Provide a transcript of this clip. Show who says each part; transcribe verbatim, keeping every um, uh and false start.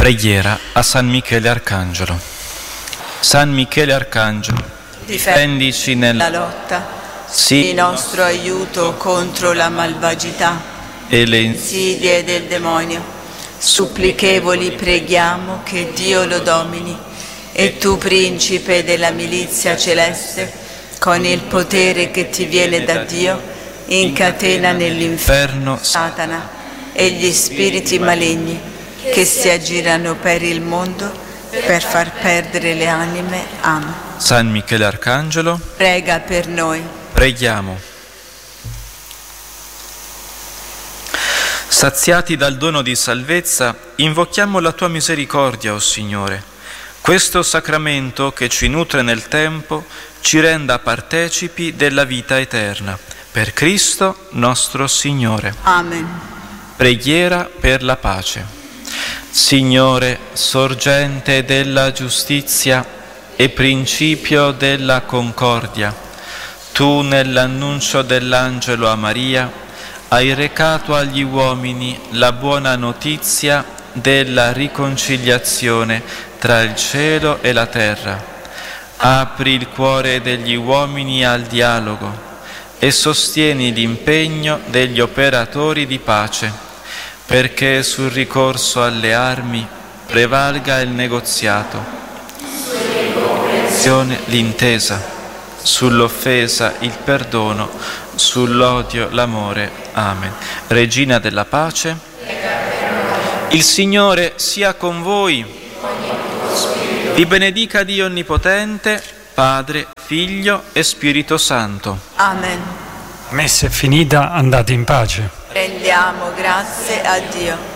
Speaker 1: Preghiera a San Michele Arcangelo. San Michele Arcangelo, difendici nella lotta, sii il nostro aiuto contro la malvagità e le insidie del demonio. Supplichevoli preghiamo che Dio lo domini, e tu, principe della milizia celeste, con il potere che ti viene da Dio, incatena nell'inferno Satana e gli spiriti maligni che si aggirano per il mondo per far perdere le anime. Amen. San Michele Arcangelo,
Speaker 2: prega per noi.
Speaker 1: Preghiamo. Saziati dal dono di salvezza, invochiamo la tua misericordia, o Signore. Questo sacramento che ci nutre nel tempo ci renda partecipi della vita eterna. Per Cristo nostro Signore.
Speaker 2: Amen.
Speaker 1: Preghiera per la pace. Signore, sorgente della giustizia e principio della concordia, tu nell'annuncio dell'angelo a Maria hai recato agli uomini la buona notizia della riconciliazione tra il cielo e la terra. Apri il cuore degli uomini al dialogo e sostieni l'impegno degli operatori di pace, perché sul ricorso alle armi prevalga il negoziato, l'intesa, sull'offesa il perdono, sull'odio l'amore. Amen. Regina della pace, il Signore sia con voi. Vi benedica Dio Onnipotente, Padre, Figlio e Spirito Santo.
Speaker 2: Amen.
Speaker 3: Messa è finita, andate in pace.
Speaker 2: Rendiamo grazie a Dio.